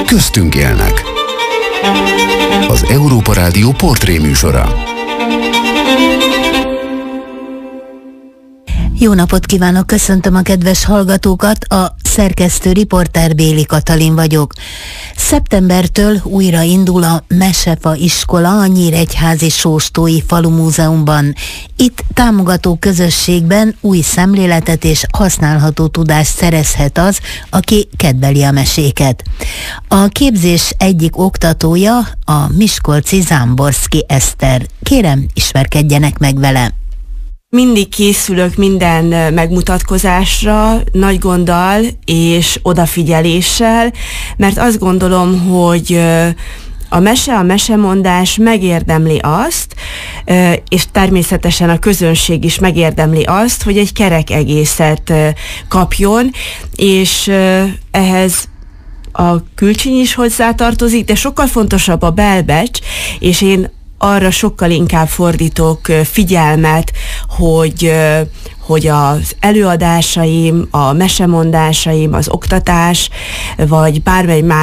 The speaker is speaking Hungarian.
köztünk élnek. Az Európa Rádió portréműsora. Jó napot kívánok, köszöntöm a kedves hallgatókat, a szerkesztő riporter Béli Katalin vagyok. Szeptembertől újra indul a Mesefa iskola a Nyíregyházi Sóstói Falumúzeumban. Itt támogató közösségben új szemléletet és használható tudást szerezhet az, aki kedveli a meséket. A képzés egyik oktatója a miskolci Zámborszky Eszter. Kérem, ismerkedjenek meg vele. Mindig készülök minden megmutatkozásra, nagy gonddal és odafigyeléssel, mert azt gondolom, hogy a mesemondás megérdemli azt, és természetesen a közönség is megérdemli azt, hogy egy kerek egészet kapjon, és ehhez a külcsiny is hozzátartozik, de sokkal fontosabb a belbecs, és én arra sokkal inkább fordítok figyelmet, hogy az előadásaim, a mesemondásaim, az oktatás, vagy bármely más